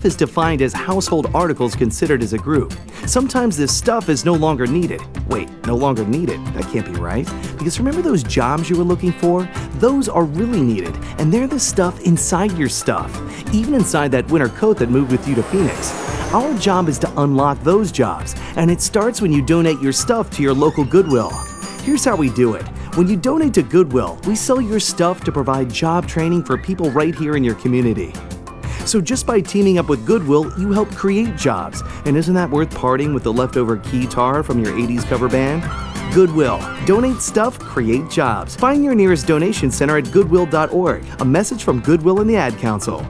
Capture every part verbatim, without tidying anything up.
stuff is defined as household articles considered as a group. Sometimes this stuff is no longer needed. Wait, no longer needed? That can't be right. Because remember those jobs you were looking for? Those are really needed, and they're the stuff inside your stuff. Even inside that winter coat that moved with you to Phoenix. Our job is to unlock those jobs, and it starts when you donate your stuff to your local Goodwill. Here's how we do it. When you donate to Goodwill, we sell your stuff to provide job training for people right here in your community. So just by teaming up with Goodwill, you help create jobs. And isn't that worth parting with the leftover keytar from your eighties cover band? Goodwill. Donate stuff, create jobs. Find your nearest donation center at goodwill dot org. A message from Goodwill and the Ad Council.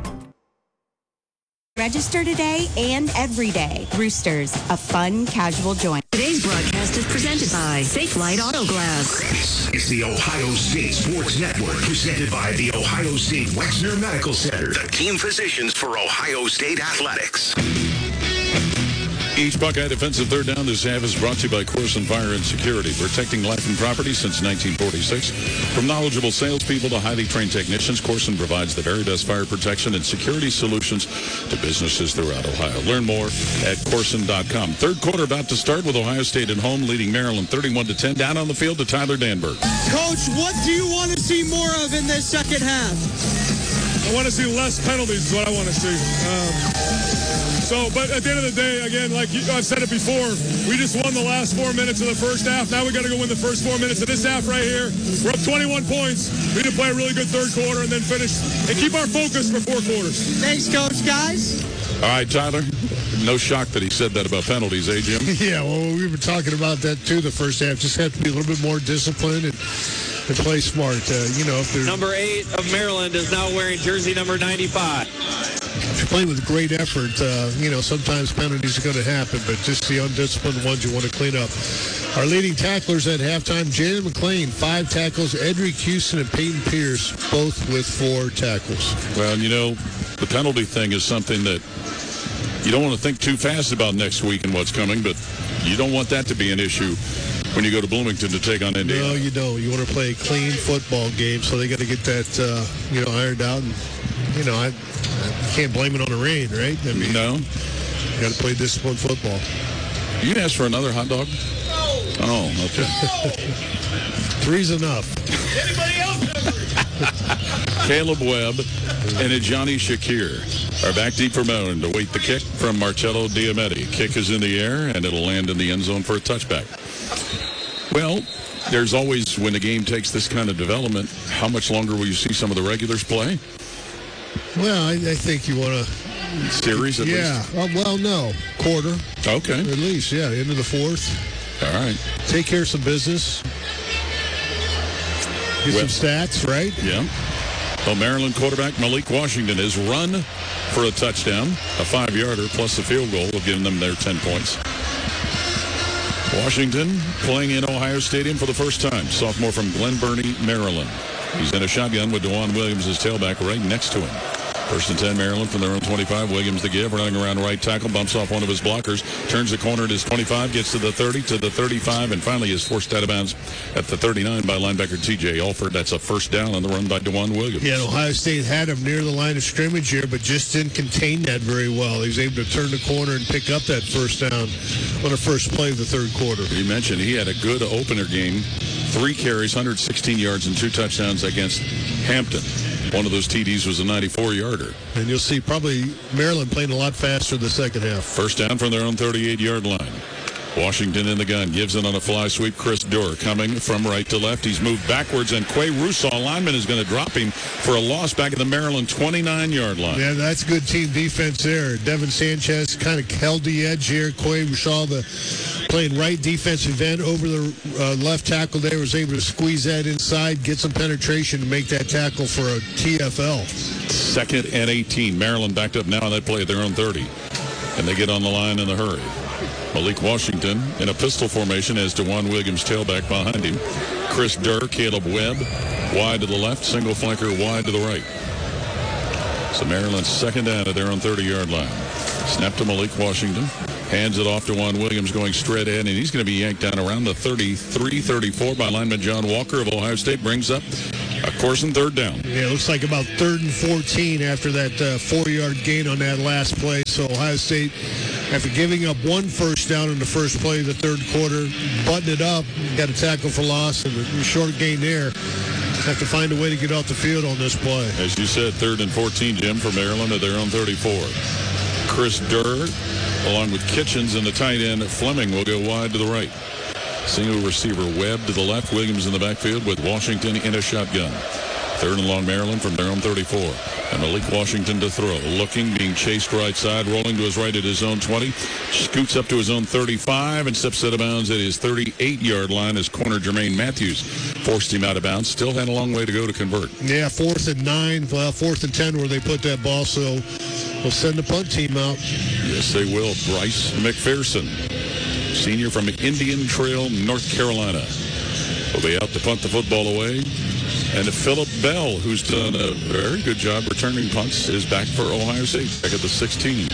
Register today and every day. Roosters, a fun, casual joint. Today's broadcast is presented by Safelite Auto Glass. This is the Ohio State Sports Network, presented by the Ohio State Wexner Medical Center, the team physicians for Ohio State Athletics. Each Buckeye defensive third down this half is brought to you by Corson Fire and Security, protecting life and property since nineteen forty-six. From knowledgeable salespeople to highly trained technicians, Corson provides the very best fire protection and security solutions to businesses throughout Ohio. Learn more at corson dot com. Third quarter about to start with Ohio State at home, leading Maryland thirty-one to ten. Down on the field to Tyler Danberg. Coach, what do you want to see more of in this second half? I want to see less penalties is what I want to see. Um, So, but at the end of the day, again, like you, I've said it before, we just won the last four minutes of the first half. Now we got to go win the first four minutes of this half right here. We're up twenty-one points. We need to play a really good third quarter and then finish and keep our focus for four quarters. Thanks, Coach, guys. All right, Tyler. No shock that he said that about penalties, eh, Jim? Yeah, well, we were talking about that too the first half. Just have to be a little bit more disciplined and, and play smart. Uh, you know, if they're number eight of Maryland is now wearing jersey number ninety-five. If you're playing with great effort, uh, you know, sometimes penalties are going to happen, but just the undisciplined ones you want to clean up. Our leading tacklers at halftime, Jaden McClain, five tackles, Edric Houston and Peyton Pierce, both with four tackles. Well, you know, the penalty thing is something that you don't want to think too fast about next week and what's coming, but you don't want that to be an issue when you go to Bloomington to take on Indiana. No, you don't. You want to play a clean football game, so they got to get that, uh, you know, ironed out. And, you know, I, I can't blame it on the rain, right? I mean, no. You got to play disciplined football. You asked for another hot dog? No. Oh, okay. Three's enough. Anybody else? Caleb Webb and Ajani Shakir are back deep for Maryland to wait the kick from Marcello Diametti. Kick is in the air, and it'll land in the end zone for a touchback. Well, there's always, when the game takes this kind of development, how much longer will you see some of the regulars play? Well, I, I think you want to... Series at yeah. least? Yeah. Uh, well, no. Quarter. Okay. At least, yeah. Into the fourth. All right. Take care of some business. Get well, some stats, right? Yeah. Well, Maryland quarterback Malik Washington has run for a touchdown, a five-yarder, plus the field goal will give them their ten points. Washington playing in Ohio Stadium for the first time. Sophomore from Glen Burnie, Maryland. He's in a shotgun with DeJuan Williams as tailback right next to him. First and ten, Maryland from their own twenty-five. Williams the give, running around right tackle, bumps off one of his blockers, turns the corner at his twenty-five, gets to the thirty, to the thirty-five, and finally is forced out of bounds at the thirty-nine by linebacker T J Alford. That's a first down on the run by DeJuan Williams. Yeah, Ohio State had him near the line of scrimmage here, but just didn't contain that very well. He was able to turn the corner and pick up that first down on the first play of the third quarter. You mentioned he had a good opener game. Three carries, one hundred sixteen yards, and two touchdowns against Hampton. One of those T Ds was a ninety-four-yarder. And you'll see probably Maryland playing a lot faster the second half. First down from their own thirty-eight-yard line. Washington in the gun, gives it on a fly sweep. Chris Durr coming from right to left. He's moved backwards, and Quay Russaw, lineman, is going to drop him for a loss back at the Maryland twenty-nine-yard line. Yeah, that's good team defense there. Devin Sanchez kind of held the edge here. Quay Russaw, the playing right defensive end over the uh, left tackle there, was able to squeeze that inside, get some penetration to make that tackle for a T F L. Second and eighteen. Maryland backed up now on that play at their own thirty. And they get on the line in a hurry. Malik Washington in a pistol formation as DeJuan Williams tailback behind him. Chris Durr, Caleb Webb wide to the left, single flanker wide to the right. So Maryland's second down at their own thirty-yard line. Snap to Malik Washington. Hands it off to DeJuan Williams going straight in, and he's going to be yanked down around the thirty-three thirty-four by lineman John Walker of Ohio State. Brings up Of course, in third down. Yeah, it looks like about third and fourteen after that uh, four-yard gain on that last play. So Ohio State, after giving up one first down in the first play of the third quarter, button it up, got a tackle for loss, and a short gain there. Have to find a way to get off the field on this play. As you said, third and fourteen, Jim, for Maryland at their own thirty-four. Chris Durr, along with Kitchens and the tight end Fleming, will go wide to the right. Single receiver Webb to the left, Williams in the backfield with Washington in a shotgun. Third and long, Maryland from their own thirty-four. And Malik Washington to throw. Looking, being chased right side, rolling to his right at his own twenty. Scoots up to his own thirty-five and steps out of bounds at his thirty-eight-yard line as corner Jermaine Matthews forced him out of bounds. Still had a long way to go to convert. Yeah, fourth and nine, well, fourth and ten where they put that ball, so we'll send the punt team out. Yes, they will. Bryce McPherson, senior from Indian Trail, North Carolina, will be out to punt the football away. And Phillip Bell, who's done a very good job returning punts, is back for Ohio State, back at the sixteen.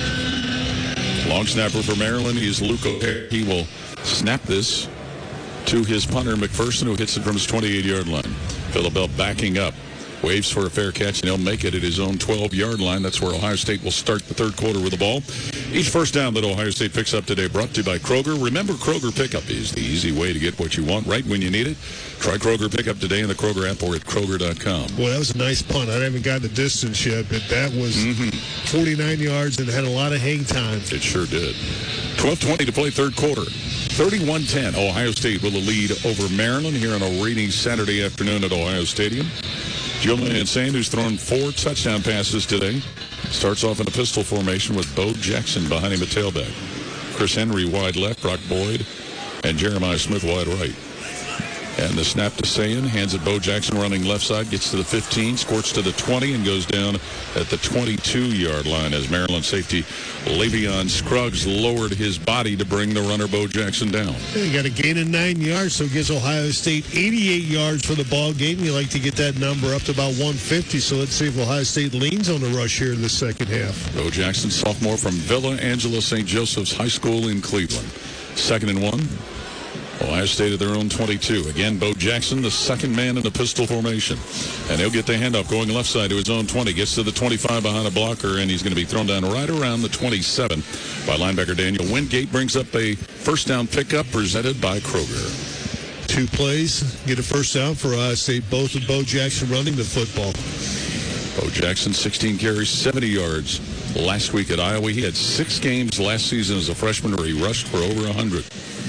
Long snapper for Maryland is Luke O'Hare. He will snap this to his punter, McPherson, who hits it from his twenty-eight-yard line. Phillip Bell backing up. Waves for a fair catch, and he'll make it at his own twelve-yard line. That's where Ohio State will start the third quarter with the ball. Each first down that Ohio State picks up today brought to you by Kroger. Remember, Kroger Pickup is the easy way to get what you want right when you need it. Try Kroger Pickup today in the Kroger app or at Kroger dot com. Boy, that was a nice punt. I haven't gotten the distance yet, but that was mm-hmm. forty-nine yards and had a lot of hang time. It sure did. twelve twenty to play third quarter. thirty-one ten, Ohio State will lead over Maryland here on a rainy Saturday afternoon at Ohio Stadium. Julian Sain, who's thrown four touchdown passes today, starts off in a pistol formation with Bo Jackson behind him at tailback. Chris Henry wide left, Brock Boyd, and Jeremiah Smith wide right. And the snap to Sain, hands it Bo Jackson running left side, gets to the fifteen, squirts to the twenty, and goes down at the twenty-two-yard line as Maryland safety Le'Veon Scruggs lowered his body to bring the runner Bo Jackson down. He got a gain of nine yards, so it gives Ohio State eighty-eight yards for the ball game. You like to get that number up to about one hundred fifty, so let's see if Ohio State leans on the rush here in the second half. Bo Jackson, sophomore from Villa Angela Saint Joseph's High School in Cleveland. Second and one. Ohio State at their own twenty-two. Again, Bo Jackson, the second man in the pistol formation. And he'll get the handoff going left side to his own twenty. Gets to the twenty-five behind a blocker, and he's going to be thrown down right around the twenty-seven by linebacker Daniel Wingate. Brings up a first down pickup presented by Kroger. Two plays, get a first down for Ohio State, both with Bo Jackson running the football. Bo Jackson, sixteen carries, seventy yards last week at Iowa. He had six games last season as a freshman where he rushed for over one hundred.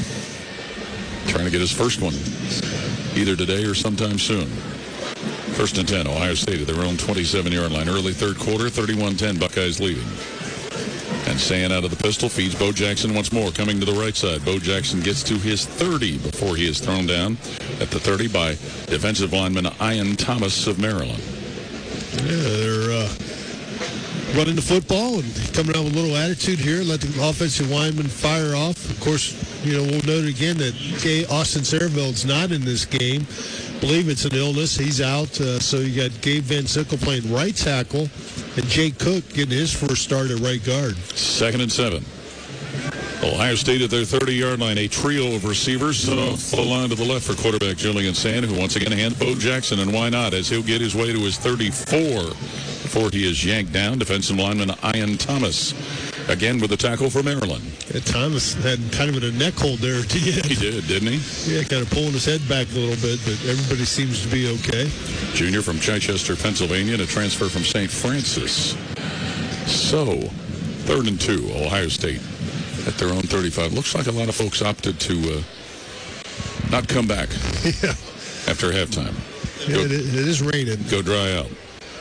Trying to get his first one either today or sometime soon. First and ten, Ohio State at their own twenty-seven-yard line. Early third quarter, thirty-one ten, Buckeyes leading. And Sain out of the pistol feeds Bo Jackson once more, coming to the right side. Bo Jackson gets to his thirty before he is thrown down at the thirty by defensive lineman Ian Thomas of Maryland. Yeah, they're uh, running the football and coming out with a little attitude here. Let the offensive lineman fire off. Of course, you know, we'll note again that Austin Saraville's not in this game. I believe it's an illness. He's out. Uh, so you got Gabe Van Sickle playing right tackle and Jake Cook getting his first start at right guard. Second and seven. Ohio State at their thirty-yard line. A trio of receivers off the line to the left for quarterback Julian Sain, who once again hands Bo Jackson, and why not, as he'll get his way to his thirty-four before he is yanked down. Defensive lineman Ian Thomas, again with the tackle for Maryland. Yeah, Thomas had kind of a neck hold there at the end. He did, didn't he? Yeah, kind of pulling his head back a little bit, but everybody seems to be okay. Junior from Chichester, Pennsylvania, and a transfer from Saint Francis. So, third and two, Ohio State at their own thirty-five. Looks like a lot of folks opted to uh, not come back yeah. after halftime. Yeah, Go, it, it is raining. Go dry out.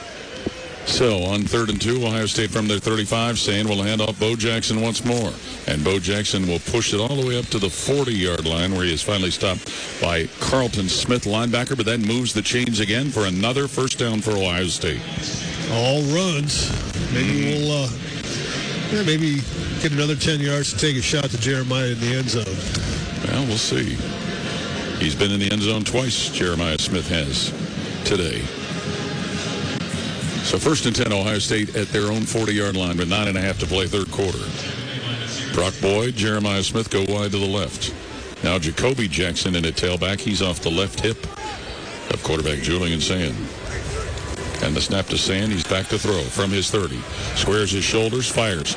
So, on third and two, Ohio State from their thirty-five, Sain will hand off Bo Jackson once more. And Bo Jackson will push it all the way up to the forty-yard line, where he is finally stopped by Carlton Smith, linebacker, but that moves the chains again for another first down for Ohio State. All runs. Maybe we'll uh, yeah, maybe get another ten yards to take a shot to Jeremiah in the end zone. Well, we'll see. He's been in the end zone twice, Jeremiah Smith has today. So first and ten, Ohio State at their own forty-yard line with nine and a half to play third quarter. Brock Boyd, Jeremiah Smith go wide to the left. Now Jacoby Jackson in at tailback. He's off the left hip of quarterback Julian Sand. And the snap to Sand. He's back to throw from his thirty. Squares his shoulders, fires.